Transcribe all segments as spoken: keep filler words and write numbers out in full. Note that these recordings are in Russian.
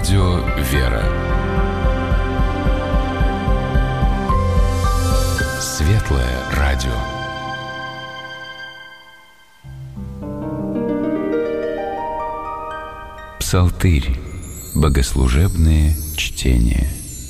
Радио «Вера». Светлое радио. Псалтырь. Богослужебные чтения.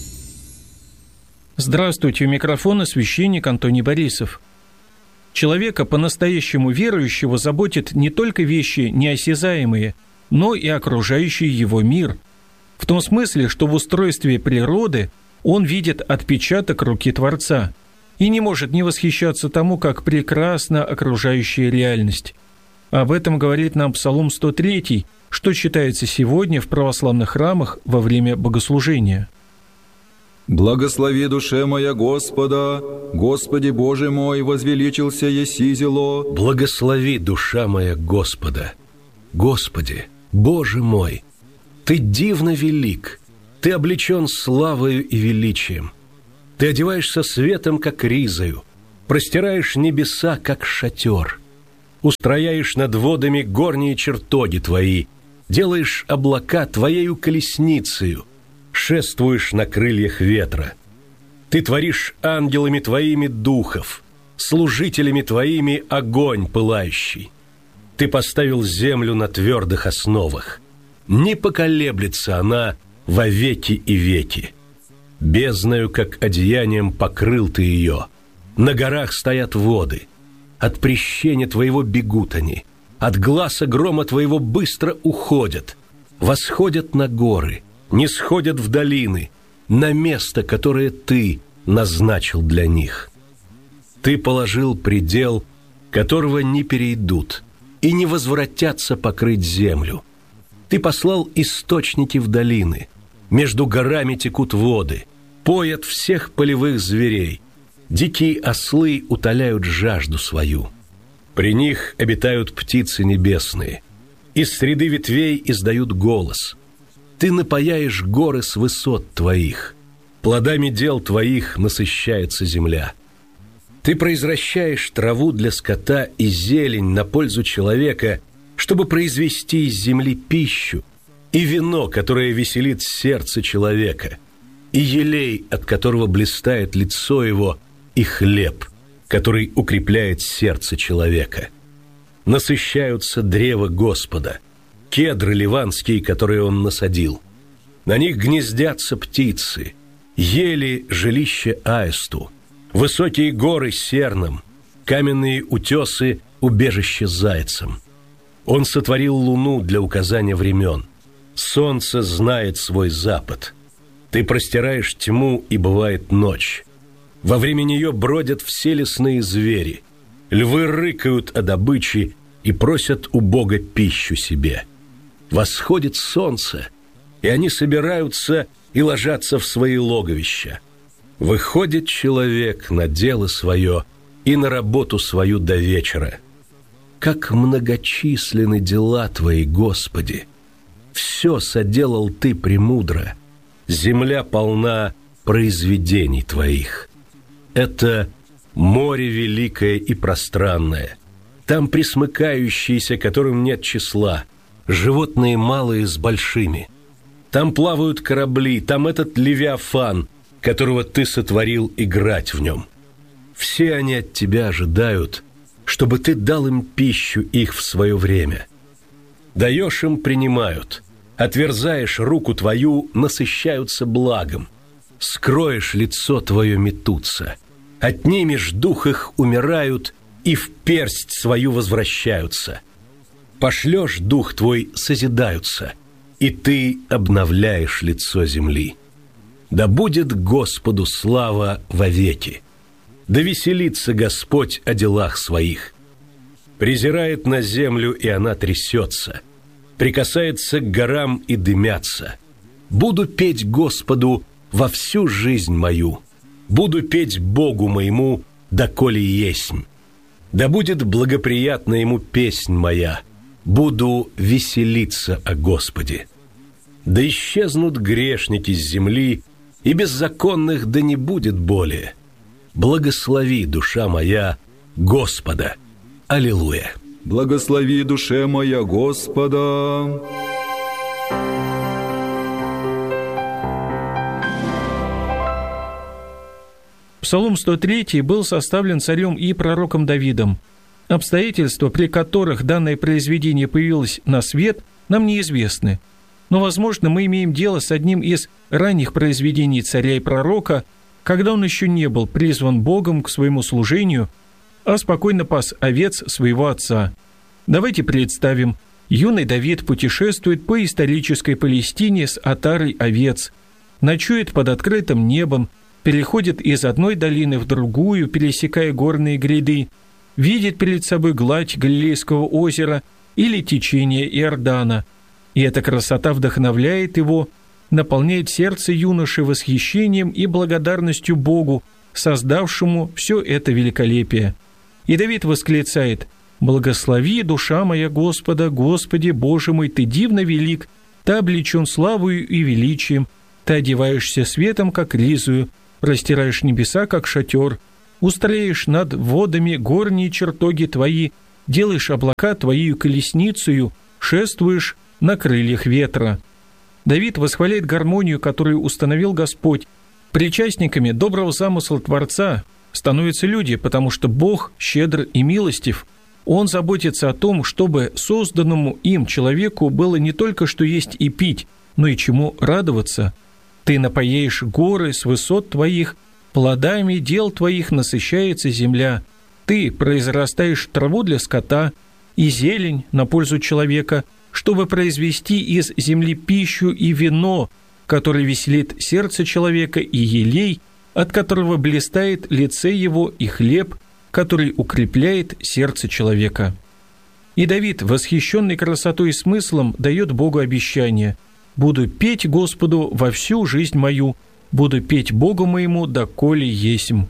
Здравствуйте, у микрофона священник Антоний Борисов. Человека по-настоящему верующего заботят не только вещи неосязаемые, но и окружающий его мир. В том смысле, что в устройстве природы он видит отпечаток руки Творца и не может не восхищаться тому, как прекрасна окружающая реальность. Об этом говорит нам Псалом сто три, что читается сегодня в православных храмах во время богослужения. «Благослови душе моя Господа, Господи Боже мой, возвеличился еси зело». Благослови душа моя Господа, Господи, Боже мой, Ты дивно велик, Ты облечен славою и величием. Ты одеваешься светом, как ризою, простираешь небеса, как шатер, устрояешь над водами горние чертоги Твои, делаешь облака Твоею колесницею, шествуешь на крыльях ветра. Ты творишь ангелами Твоими духов, служителями Твоими огонь пылающий. Ты поставил землю на твердых основах. Не поколеблется она во веки и веки. Бездною, как одеянием, покрыл Ты ее. На горах стоят воды. От прещения Твоего бегут они. От гласа грома Твоего быстро уходят. Восходят на горы, не сходят в долины, на место, которое Ты назначил для них. Ты положил предел, которого не перейдут, и не возвратятся покрыть землю. Ты послал источники в долины, между горами текут воды, поят всех полевых зверей, дикие ослы утоляют жажду свою. При них обитают птицы небесные, из среды ветвей издают голос. Ты напояешь горы с высот Твоих, плодами дел Твоих насыщается земля. Ты произвращаешь траву для скота и зелень на пользу человека, чтобы произвести из земли пищу, и вино, которое веселит сердце человека, и елей, от которого блистает лицо его, и хлеб, который укрепляет сердце человека. Насыщаются древа Господа, кедры ливанские, которые Он насадил. На них гнездятся птицы, ели жилище аисту, высокие горы серным, каменные утесы убежище зайцам. Он сотворил луну для указания времен. Солнце знает свой запад. Ты простираешь тьму, и бывает ночь. Во время нее бродят все лесные звери. Львы рыкают о добыче и просят у Бога пищу себе. Восходит солнце, и они собираются и ложатся в свои логовища. Выходит человек на дело свое и на работу свою до вечера. Как многочисленны дела Твои, Господи! Все соделал Ты премудро. Земля полна произведений Твоих. Это море великое и пространное, там пресмыкающиеся, которым нет числа, животные малые с большими. Там плавают корабли, там этот Левиафан, которого Ты сотворил играть в нем. Все они от Тебя ожидают, чтобы Ты дал им пищу их в свое время. Даешь им — принимают, отверзаешь руку Твою — насыщаются благом. Скроешь лицо Твое — метутся, отнимешь дух их — умирают и в персть свою возвращаются. Пошлешь дух Твой — созидаются, и Ты обновляешь лицо земли. Да будет Господу слава вовеки. Да веселится Господь о делах Своих. Презирает на землю, и она трясется, прикасается к горам, и дымятся. Буду петь Господу во всю жизнь мою, буду петь Богу моему, доколе есмь. Да будет благоприятна Ему песнь моя, буду веселиться о Господе. Да исчезнут грешники с земли, и беззаконных да не будет более. Благослови, душа моя, Господа. Аллилуйя. Благослови душе моя Господа. Псалом сто три был составлен царем и пророком Давидом. Обстоятельства, при которых данное произведение появилось на свет, нам неизвестны. Но, возможно, мы имеем дело с одним из ранних произведений царя и пророка, когда он еще не был призван Богом к своему служению, а спокойно пас овец своего отца. Давайте представим, юный Давид путешествует по исторической Палестине с отарой овец, ночует под открытым небом, переходит из одной долины в другую, пересекая горные гряды, видит перед собой гладь Галилейского озера или течение Иордана, и эта красота вдохновляет его, наполняет сердце юноши восхищением и благодарностью Богу, создавшему все это великолепие. И Давид восклицает: «Благослови, душа моя Господа, Господи, Боже мой, Ты дивно велик, Ты облечен славою и величием, Ты одеваешься светом, как ризою, простираешь небеса, как шатер, устроишь над водами горние чертоги Твои, делаешь облака Твоею колесницею, шествуешь на крыльях ветра». Давид восхваляет гармонию, которую установил Господь. Причастниками доброго замысла Творца становятся люди, потому что Бог щедр и милостив. Он заботится о том, чтобы созданному им человеку было не только что есть и пить, но и чему радоваться. Ты напояешь горы с высот твоих, плодами дел твоих насыщается земля. Ты произрастаешь траву для скота и зелень на пользу человека, чтобы произвести из земли пищу и вино, которое веселит сердце человека, и елей, от которого блистает лице его, и хлеб, который укрепляет сердце человека. И Давид, восхищенный красотой и смыслом, дает Богу обещание: «Буду петь Господу во всю жизнь мою, буду петь Богу моему, доколе есмь.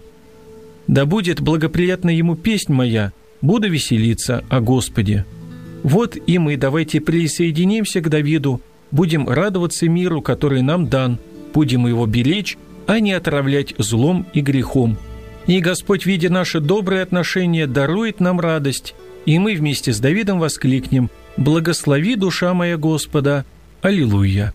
Да будет благоприятна ему песнь моя, буду веселиться о Господе». Вот и мы давайте присоединимся к Давиду, будем радоваться миру, который нам дан, будем его беречь, а не отравлять злом и грехом. И Господь, видя наши добрые отношения, дарует нам радость, и мы вместе с Давидом воскликнем: «Благослови, душа моя Господа! Аллилуйя!»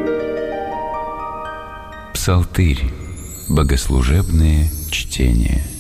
Псалтырь. Богослужебные чтения.